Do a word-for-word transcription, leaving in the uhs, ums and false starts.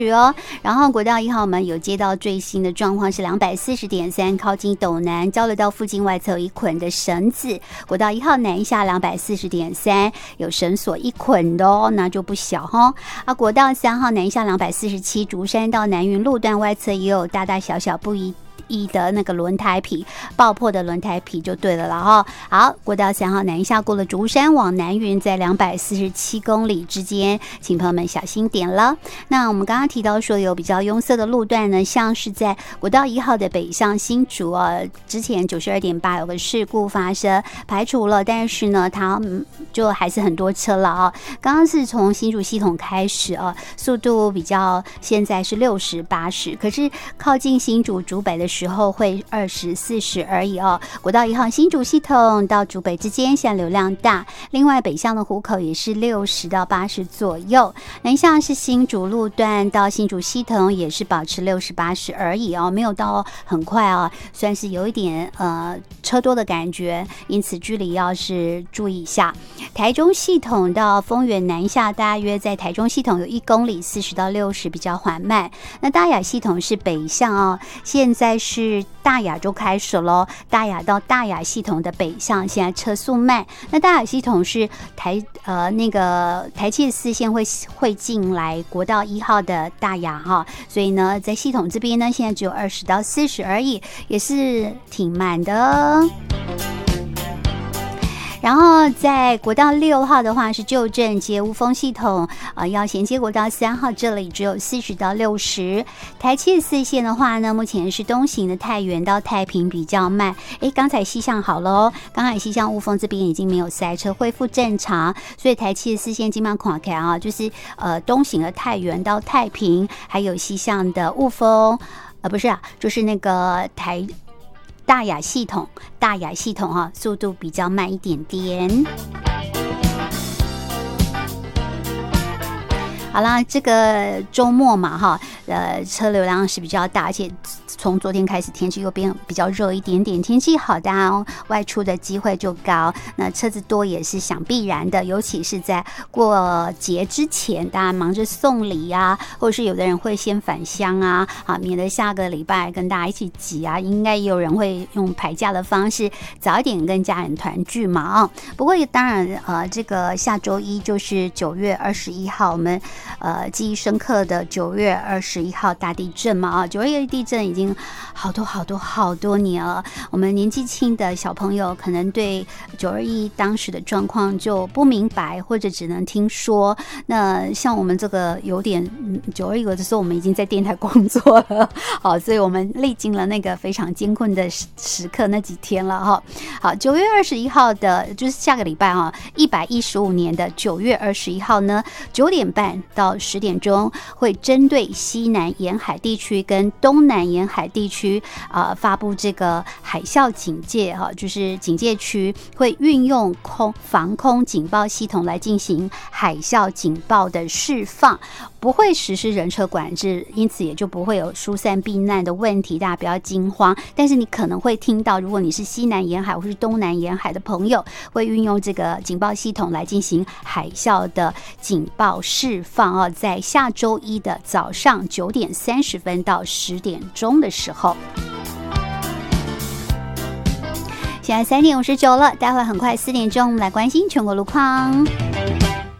哦，然后国道一号我们有接到最新的状况是两百四十点三，靠近斗南交流道附近外侧有一捆的绳子，国道一号南下两百四十点三有绳索一捆的哦，那就不小哈。啊，国道三号南下两百四十七，竹山到南云路段外侧也有大大小小不一一的那个轮胎皮爆破的轮胎皮就对了啦哈。好，国道三号南下过了竹山往南云，在两百四十七公里之间，请朋友们小心点了。那我们刚刚提到说有比较拥塞的路段呢，像是在国道一号的北向新竹啊，之前九十二点八有个事故发生，排除了，但是呢它、嗯、就还是很多车了啊。刚刚是从新竹系统开始啊，速度比较现在是六十八十，可是靠近新竹竹北的时候会二十四十而已哦。国道一号新竹系统到竹北之间现在流量大，另外北向的湖口也是六十到八十左右，南向是新竹路段到新竹系统也是保持六十八十而已哦，没有到很快哦，算是有一点呃车多的感觉，因此距离要是注意一下。台中系统到丰原南下大约在台中系统有一公里，四十到六十比较缓慢。那大雅系统是北向哦，现在是大雅就开始咯，大雅到大雅系统的北向现在车速慢。那大雅系统是台呃那个台七四线会会进来国道一号的大雅哈，所以呢在系统这边呢现在只有二十到四十而已，也是挺慢的。然后在国道六号的话是旧镇接雾峰系统，呃，要衔接国道三号，这里只有四十到六十。台七四线的话呢，目前是东行的太原到太平比较慢。诶，刚才西向好了哦，刚才西向雾峰这边已经没有塞车，恢复正常，所以台七四线今晚看看啊，就是呃东行的太原到太平，还有西向的雾峰，呃不是啊，就是那个台。大雅系统，大雅系统哈、啊，速度比较慢一点点。好啦，这个周末嘛哈，呃，车流量是比较大，而且从昨天开始天气又变比较热一点点，天气好的、啊、外出的机会就高，那车子多也是想必然的，尤其是在过节之前，大家忙着送礼啊，或者是有的人会先返乡啊，啊，免得下个礼拜跟大家一起挤啊，应该也有人会用排假的方式早一点跟家人团聚嘛啊。不过当然呃，这个下周一就是九月二十一号，我们呃记忆深刻的九月二十一号大地震嘛啊，九月地震已经好多好多好多年了，我们年纪轻的小朋友可能对九二一当时的状况就不明白，或者只能听说。那像我们这个有点九二一的时候，我们已经在电台工作了，好，所以我们历经了那个非常艰困的时刻那几天了哈。好，九月二十一号的就是下个礼拜哈，一百一十五年的九月二十一号呢，九点半到十点钟会针对西南沿海地区跟东南沿海地区啊、呃、发布这个海啸警戒哈，就是警戒区会运用空防空警报系统来进行海啸警报的释放，不会实施人车管制，因此也就不会有疏散避难的问题，大家不要惊慌。但是你可能会听到，如果你是西南沿海或是东南沿海的朋友，会运用这个警报系统来进行海啸的警报释放哦，在下周一的早上九点三十分到十点钟的时候。现在三点五十九了，待会很快四点钟，我们来关心全国路况。